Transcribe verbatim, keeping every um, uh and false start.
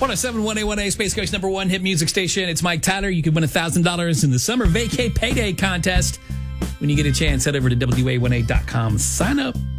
one oh seven point one A one A, Space Coast number one hit music station. It's Mike Tyler. You can win one thousand dollars in the Summer Vacay Payday Contest. When you get a chance, head over to W A one A dot com. Sign up.